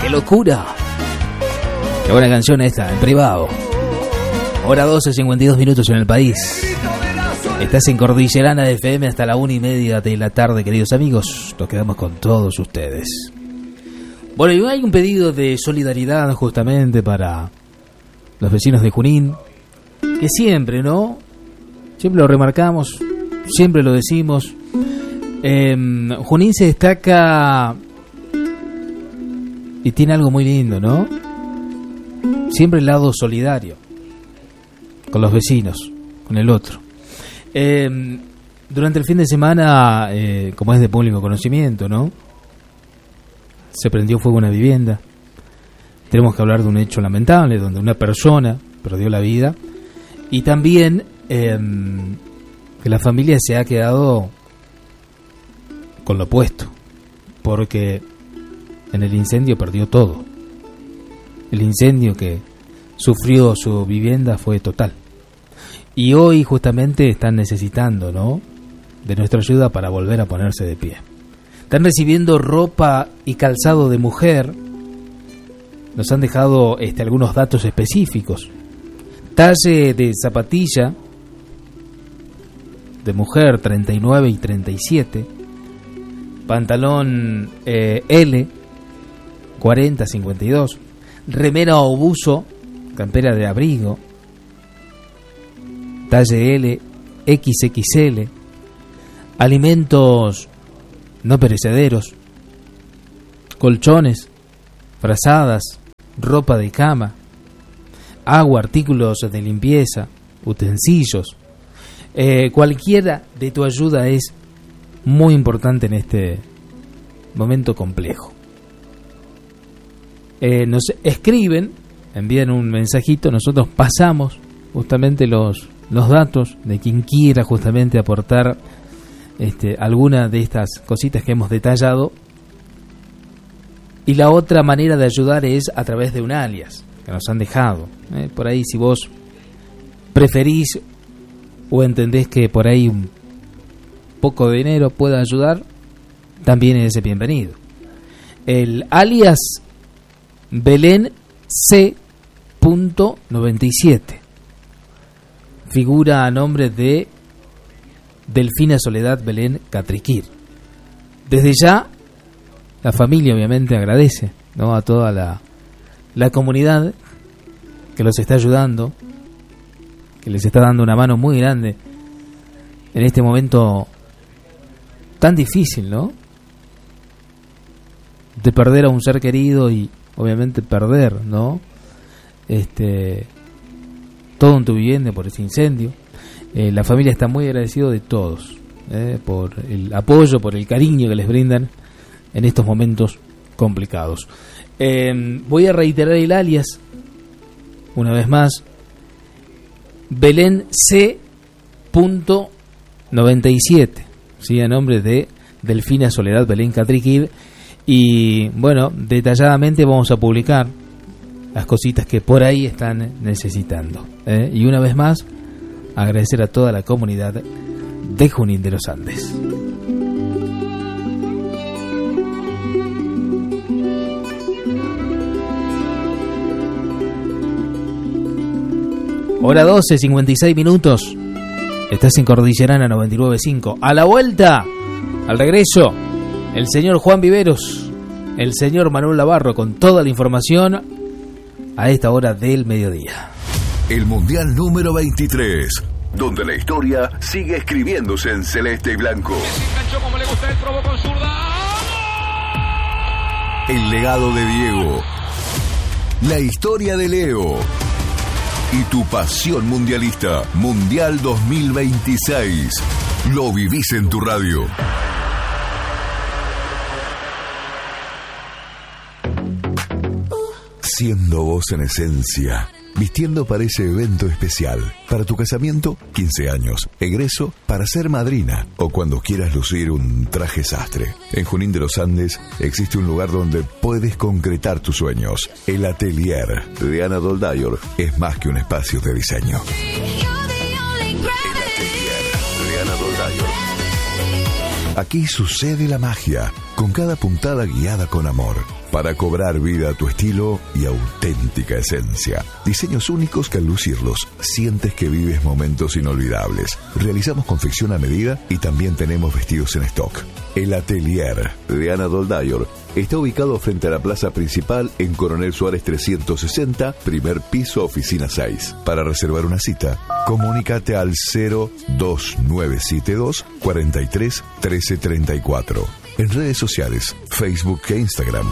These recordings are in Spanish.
¡Qué locura! Qué buena canción esta, en privado. Hora 12, 52 minutos en el país. Estás en Cordillerana FM hasta la 1:30 de la tarde, queridos amigos. Nos quedamos con todos ustedes. Bueno, y hay un pedido de solidaridad justamente para los vecinos de Junín, que siempre, ¿no? Siempre lo remarcamos, siempre lo decimos. Junín se destaca y tiene algo muy lindo, ¿no? Siempre el lado solidario con los vecinos, con el otro. Durante el fin de semana, como es de público conocimiento, ¿no? Se prendió fuego una vivienda. Tenemos que hablar de un hecho lamentable donde una persona perdió la vida y también que la familia se ha quedado con lo opuesto, porque en el incendio perdió todo. El incendio que sufrió su vivienda fue total. Y hoy justamente están necesitando, ¿no?, de nuestra ayuda para volver a ponerse de pie. Están recibiendo ropa y calzado de mujer. Nos han dejado algunos datos específicos. Talle de zapatilla de mujer 39 y 37. Pantalón L 40-52. Remera o buzo, campera de abrigo, talle L, XXL. Alimentos no perecederos, colchones, frazadas, ropa de cama, agua, artículos de limpieza, utensilios. Cualquiera de tu ayuda es muy importante en este momento complejo. Nos escriben, envían un mensajito, nosotros pasamos justamente los datos de quien quiera justamente aportar alguna de estas cositas que hemos detallado. Y la otra manera de ayudar es a través de un alias que nos han dejado. Por ahí, si vos preferís o entendés que por ahí un poco de dinero pueda ayudar, también es bienvenido. El alias Belén C.97 figura a nombre de Delfina Soledad Belén Catriquir. Desde ya, la familia obviamente agradece, ¿no?, a toda la comunidad que los está ayudando, que les está dando una mano muy grande en este momento tan difícil, ¿no?, de perder a un ser querido y obviamente perder, ¿no?, todo en tu vivienda por ese incendio. La familia está muy agradecido de todos, por el apoyo, por el cariño que les brindan en estos momentos complicados. Voy a reiterar el alias una vez más: Belén C.97, ¿sí?, a nombre de Delfina Soledad Belén Catriquir. Y bueno, detalladamente vamos a publicar las cositas que por ahí están necesitando. Y una vez más, agradecer a toda la comunidad de Junín de los Andes. Hora 12, 56 minutos. Estás en Cordillerana 99.5. A la vuelta, al regreso, el señor Juan Viveros, el señor Manuel Navarro con toda la información a esta hora del mediodía. El Mundial número 23, donde la historia sigue escribiéndose en celeste y blanco. Como le gusta, él probó con zurda. El legado de Diego, la historia de Leo y tu pasión mundialista. Mundial 2026. Lo vivís en tu radio. Siendo vos en esencia, vistiendo para ese evento especial, para tu casamiento, 15 años, egreso, para ser madrina o cuando quieras lucir un traje sastre. En Junín de los Andes existe un lugar donde puedes concretar tus sueños. El Atelier de Ana Doldayor es más que un espacio de diseño. El Atelier de Ana Doldayor. Aquí sucede la magia, con cada puntada guiada con amor, para cobrar vida a tu estilo y auténtica esencia. Diseños únicos que al lucirlos sientes que vives momentos inolvidables. Realizamos confección a medida y también tenemos vestidos en stock. El Atelier de Ana Doldayor está ubicado frente a la plaza principal en Coronel Suárez 360, primer piso, oficina 6. Para reservar una cita, comunícate al 02972 43 1334. En redes sociales, Facebook e Instagram.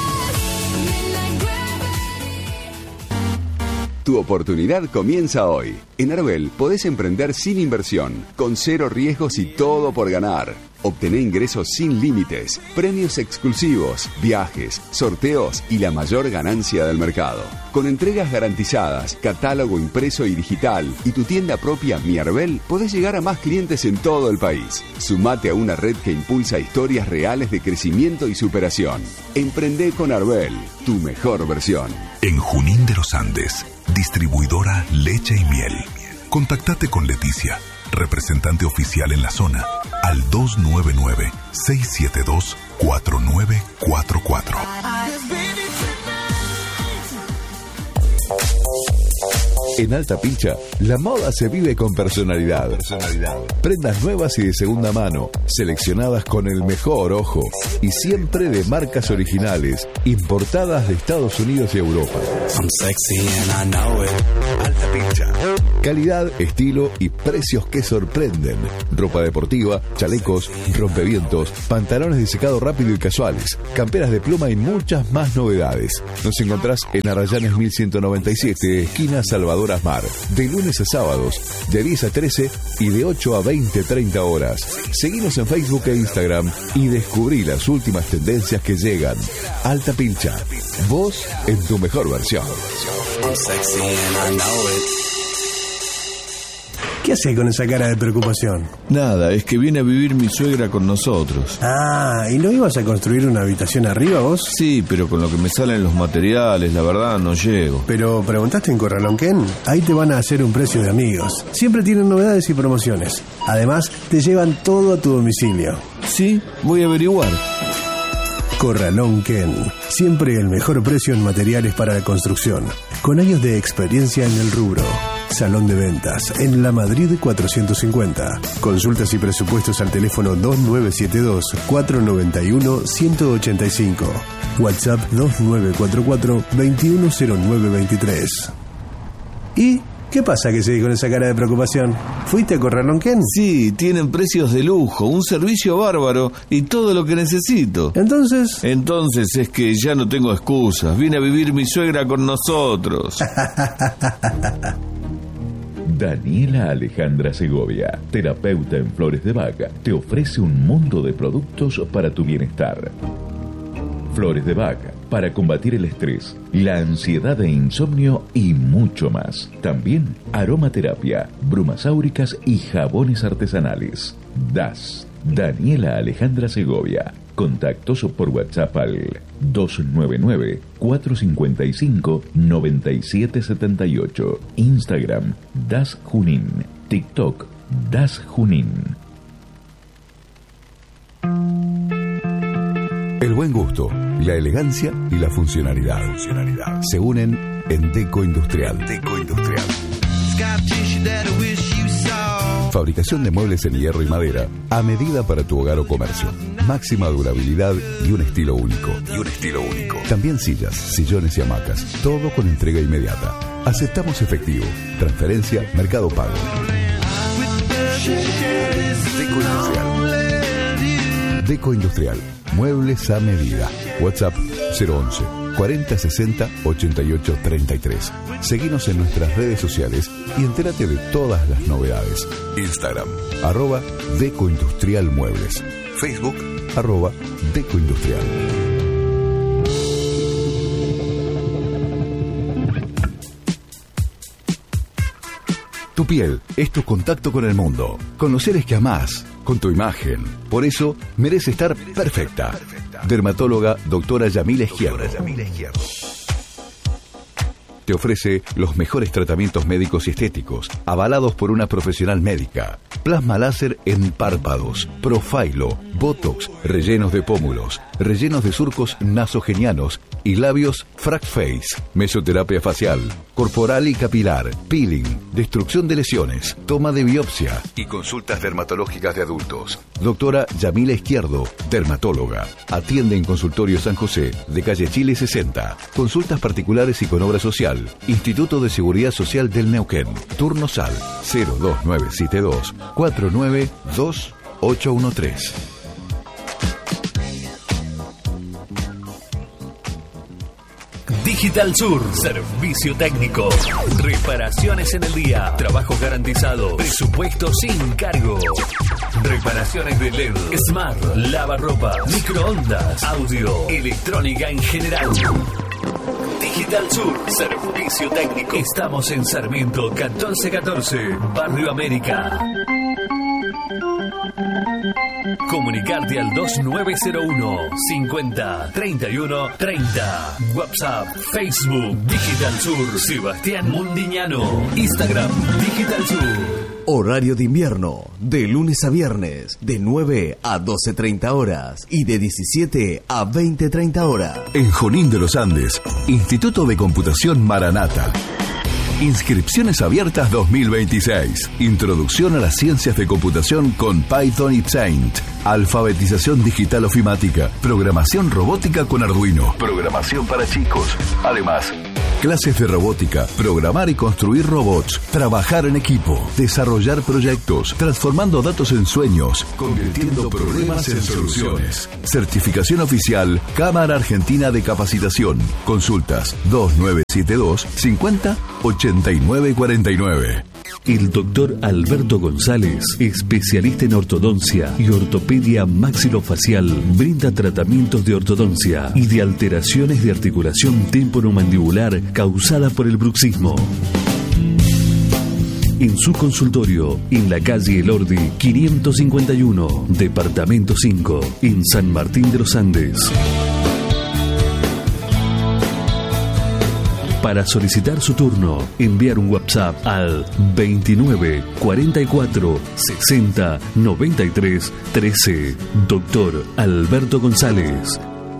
Tu oportunidad comienza hoy. En Arbel podés emprender sin inversión, con cero riesgos y todo por ganar. Obtené ingresos sin límites, premios exclusivos, viajes, sorteos y la mayor ganancia del mercado. Con entregas garantizadas, catálogo impreso y digital y tu tienda propia Mi Arbel, podés llegar a más clientes en todo el país. Sumate a una red que impulsa historias reales de crecimiento y superación. Emprendé con Arbel, tu mejor versión. En Junín de los Andes, distribuidora Leche y Miel. Contactate con Leticia, representante oficial en la zona, al 299-672-4944. En Alta Pilcha, la moda se vive con personalidad. Prendas nuevas y de segunda mano, seleccionadas con el mejor ojo y siempre de marcas originales, importadas de Estados Unidos y Europa. Alta Pilcha. Calidad, estilo y precios que sorprenden. Ropa deportiva, chalecos, rompevientos, pantalones de secado rápido y casuales, camperas de pluma y muchas más novedades. Nos encontrás en Arrayanes 1197, esquina Salvador Asmar, de lunes a sábados, de 10 a 13 y de 8 a 20-30 horas. Seguinos en Facebook e Instagram y descubrí las últimas tendencias que llegan. Alta Pilcha, vos en tu mejor versión. ¿Qué hace con esa cara de preocupación? Nada, es que viene a vivir mi suegra con nosotros. Ah, ¿y no ibas a construir una habitación arriba vos? Sí, pero con lo que me salen los materiales, la verdad no llego. Pero ¿preguntaste en Corralón Ken? Ahí te van a hacer un precio de amigos. Siempre tienen novedades y promociones. Además, te llevan todo a tu domicilio. Sí, voy a averiguar. Corralón Ken. Siempre el mejor precio en materiales para la construcción. Con años de experiencia en el rubro. Salón de ventas en La Madrid 450. Consultas y presupuestos al teléfono 2972-491-185. WhatsApp 2944-210923. ¿Y qué pasa que seguís con esa cara de preocupación? ¿Fuiste a Corralón Ken? Sí, tienen precios de lujo, un servicio bárbaro y todo lo que necesito. Entonces es que ya no tengo excusas. Viene a vivir mi suegra con nosotros. Daniela Alejandra Segovia, terapeuta en Flores de Bach, te ofrece un mundo de productos para tu bienestar. Flores de Bach, para combatir el estrés, la ansiedad e insomnio y mucho más. También aromaterapia, brumas áuricas y jabones artesanales. DAS, Daniela Alejandra Segovia. Contactos por WhatsApp al 299-455-9778. Instagram, Das Junín. TikTok, Das Junín. El buen gusto, la elegancia y la funcionalidad se unen en Deco Industrial. Fabricación de muebles en hierro y madera a medida para tu hogar o comercio. Máxima durabilidad y un estilo único. También sillas, sillones y hamacas. Todo con entrega inmediata. Aceptamos efectivo, transferencia, Mercado Pago. Deco Industrial. Muebles a medida. WhatsApp 011 4060 8833. Seguinos en nuestras redes sociales y entérate de todas las novedades. Instagram, @Deco Industrial Muebles. Facebook, @Deco Industrial. Tu piel es tu contacto con el mundo, con los seres que amás, con tu imagen. Por eso merece estar perfecta. Dermatóloga doctora Yamila Izquierdo. te ofrece los mejores tratamientos médicos y estéticos, avalados por una profesional médica. Plasma láser en párpados, Profilo, Botox, rellenos de pómulos, rellenos de surcos nasogenianos y labios Frac Face, mesoterapia facial, corporal y capilar, peeling, destrucción de lesiones, toma de biopsia y consultas dermatológicas de adultos. Doctora Yamila Izquierdo, dermatóloga. Atiende en Consultorio San José, de calle Chile 60. Consultas particulares y con obra social. Instituto de Seguridad Social del Neuquén. Turno SAL 02972 492813. Digital Sur, servicio técnico, reparaciones en el día, trabajo garantizado, presupuesto sin cargo, reparaciones de LED, Smart, lavarropa, microondas, audio, electrónica en general. Digital Sur, servicio técnico. Estamos en Sarmiento 1414, Barrio América. Comunicarte al 2901 50 31 30. WhatsApp, Facebook, Digital Sur, Sebastián Mundiñano. Instagram, Digital Sur. Horario de invierno, de lunes a viernes, de 9 a 12:30 horas y de 17 a 20:30 horas. En Junín de los Andes, Instituto de Computación Maranata. Inscripciones abiertas 2026. Introducción a las ciencias de computación con Python y Paint. Alfabetización digital ofimática. Programación robótica con Arduino. Programación para chicos. Además, clases de robótica, programar y construir robots, trabajar en equipo, desarrollar proyectos, transformando datos en sueños, convirtiendo problemas en soluciones. Certificación oficial, Cámara Argentina de Capacitación. Consultas 2972 50 89 49. El doctor Alberto González, especialista en ortodoncia y ortopedia maxilofacial, brinda tratamientos de ortodoncia y de alteraciones de articulación temporomandibular causada por el bruxismo. En su consultorio, en la calle Elordi 551, departamento 5, en San Martín de los Andes. Para solicitar su turno, enviar un WhatsApp al 29 44 60 93 13. Doctor Alberto González.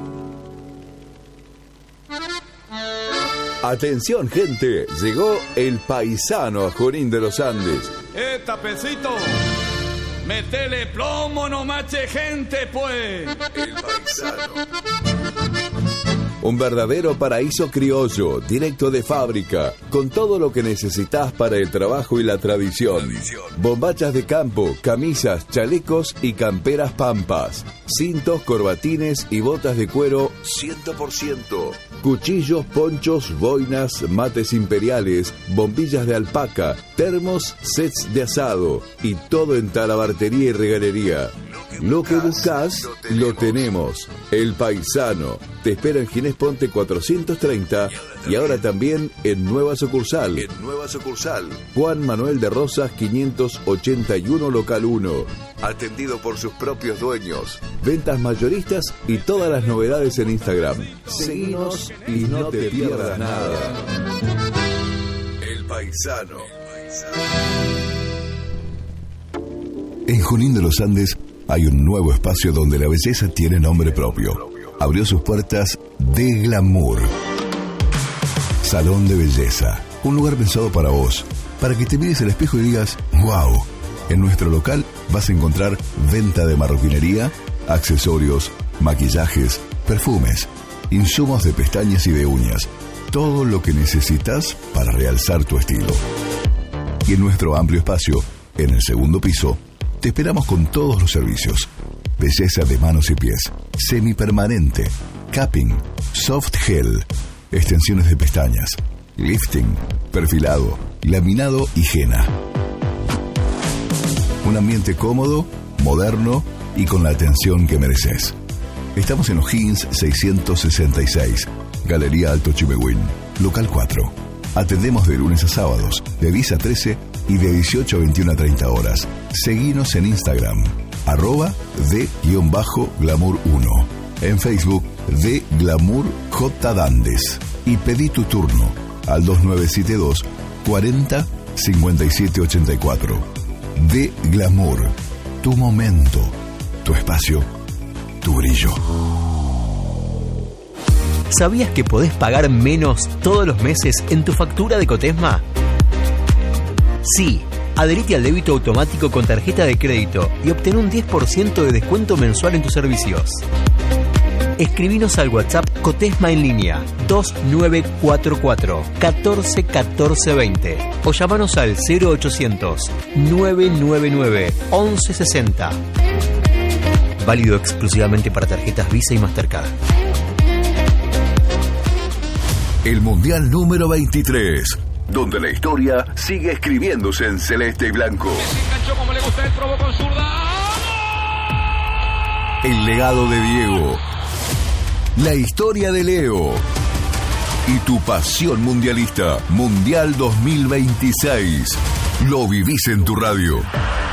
Atención, gente, llegó el paisano a Junín de los Andes. Tapecito, metele plomo, no mache gente, pues. El paisano. Un verdadero paraíso criollo, directo de fábrica, con todo lo que necesitas para el trabajo y la tradición. Bombachas de campo, camisas, chalecos y camperas pampas. Cintos, corbatines y botas de cuero 100%. Cuchillos, ponchos, boinas, mates imperiales, bombillas de alpaca, termos, sets de asado y todo en talabartería y regalería. Lo que buscas, lo tenemos. El Paisano te espera en Ginés Ponte 430 y ahora también en nueva sucursal. Juan Manuel de Rosas 581 local 1. Atendido por sus propios dueños. Ventas mayoristas y todas las novedades en Instagram. Seguinos y no te pierdas nada. El Paisano. En Junín de los Andes hay un nuevo espacio donde la belleza tiene nombre propio. Abrió sus puertas De Glamour. Salón de belleza. Un lugar pensado para vos. Para que te mires al espejo y digas, wow. En nuestro local vas a encontrar venta de marroquinería, accesorios, maquillajes, perfumes, insumos de pestañas y de uñas. Todo lo que necesitas para realzar tu estilo. Y en nuestro amplio espacio, en el segundo piso, te esperamos con todos los servicios. Belleza de manos y pies, semipermanente, capping, soft gel, extensiones de pestañas, lifting, perfilado, laminado y henna. Un ambiente cómodo, moderno y con la atención que mereces. Estamos en O'Higgins 666, Galería Alto Chimehuín, local 4. Atendemos de lunes a sábados, de 10 a 13 y de 18 a 21 a 30 horas. Seguinos en Instagram, @de_glamour1. En Facebook, de Glamour J. Dandes. Y pedí tu turno al 2972 40 57 84. De Glamour, tu momento, tu espacio, tu brillo. ¿Sabías que podés pagar menos todos los meses en tu factura de Cotesma? Sí, adherite al débito automático con tarjeta de crédito y obtén un 10% de descuento mensual en tus servicios. Escribinos al WhatsApp Cotesma en línea 2944 14 14 20 o llamanos al 0800 999 1160. Válido exclusivamente para tarjetas Visa y Mastercard. El Mundial número 23, donde la historia sigue escribiéndose en celeste y blanco. Enganchó como le gusta, él probó con zurda. El legado de Diego, la historia de Leo y tu pasión mundialista. Mundial 2026. Lo vivís en tu radio.